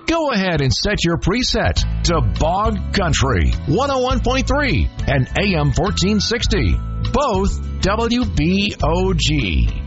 Go ahead and set your preset to Bog Country 101.3 and AM 1460, both WBOG.